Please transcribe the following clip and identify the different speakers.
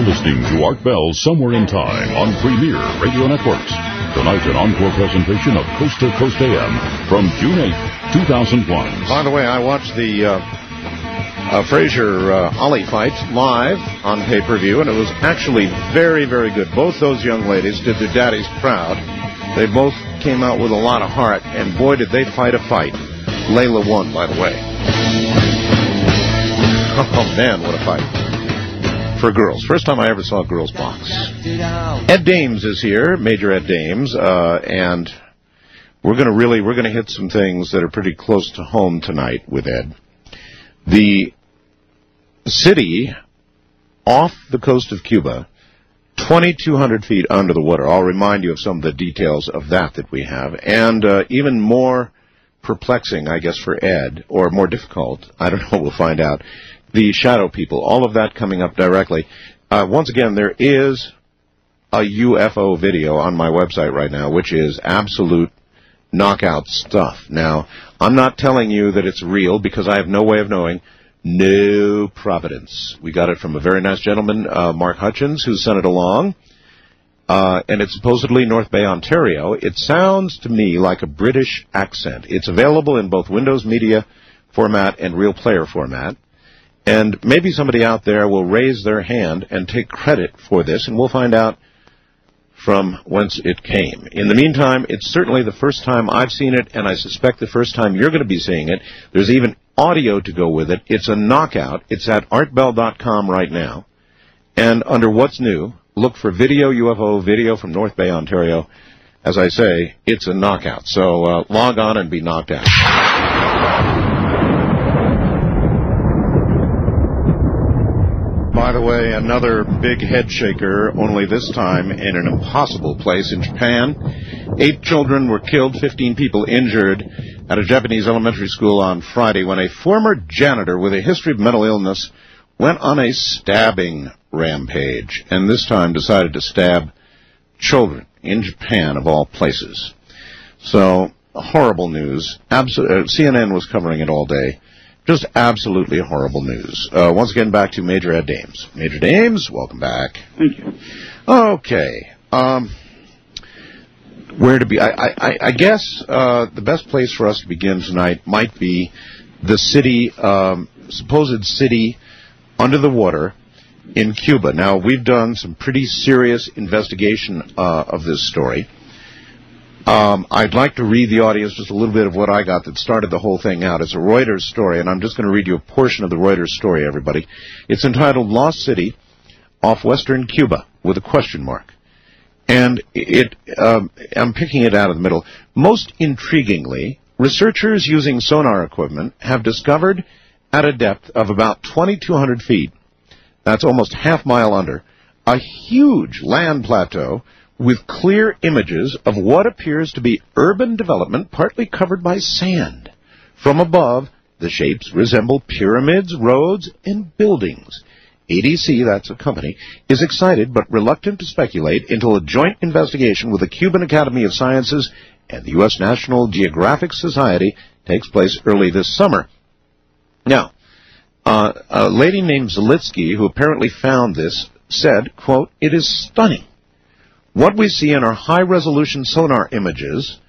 Speaker 1: You're listening to Art Bell Somewhere in Time on Premier Radio Networks. Tonight, an encore presentation of Coast to Coast AM from June 8, 2001.
Speaker 2: By the way, I watched the Frazier-Ollie fight live on pay-per-view, and it was actually very, very good. Both those young ladies did their daddies proud. They both came out with a lot of heart, and boy, did they fight a fight. Layla won, by the way. Oh, man, what a fight. For girls. First time I ever saw a girls box. Ed Dames is here, Major Ed Dames, and we're going to hit some things that are pretty close to home tonight with Ed. The city off the coast of Cuba, 2,200 feet under the water. I'll remind you of some of the details of that we have. And even more perplexing, I guess, for Ed, or more difficult, I don't know, we'll find out, the shadow people. All of that coming up directly. Once again, there is a UFO video on my website right now, which is absolute knockout stuff. Now, I'm not telling you that it's real because I have no way of knowing. No providence. We got it from a very nice gentleman, Mark Hutchins, who sent it along. And it's supposedly North Bay, Ontario. It sounds to me like a British accent. It's available in both Windows Media format and Real Player format. And maybe somebody out there will raise their hand and take credit for this, and we'll find out from whence it came. In the meantime, it's certainly the first time I've seen it, and I suspect the first time you're going to be seeing it. There's even audio to go with it. It's a knockout. It's at artbell.com right now. And under What's New, look for Video UFO, video from North Bay, Ontario. As I say, it's a knockout. So log on and be knocked out. By the way, another big head shaker, only this time in an impossible place in Japan. 8 children were killed, 15 people injured at a Japanese elementary school on Friday when a former janitor with a history of mental illness went on a stabbing rampage, and this time decided to stab children in Japan, of all places. So, horrible news. CNN was covering it all day. Just absolutely horrible news. Once again, back to Major Ed Dames. Major Dames, welcome back.
Speaker 3: Thank you.
Speaker 2: Okay. Where to be? I guess the best place for us to begin tonight might be the city, supposed city under the water in Cuba. Now, we've done some pretty serious investigation of this story. I'd like to read the audience just a little bit of what I got that started the whole thing out. It's a Reuters story, and I'm just going to read you a portion of the Reuters story, everybody. It's entitled Lost City Off Western Cuba with a question mark. And I'm picking it out of the middle. Most intriguingly, researchers using sonar equipment have discovered at a depth of about 2,200 feet, that's almost half-mile under, a huge land plateau with clear images of what appears to be urban development partly covered by sand. From above, the shapes resemble pyramids, roads, and buildings. ADC, that's a company, is excited but reluctant to speculate until a joint investigation with the Cuban Academy of Sciences and the U.S. National Geographic Society takes place early this summer. Now, a lady named Zalitsky, who apparently found this, said, quote, "It is stunning. What we see in our high-resolution sonar images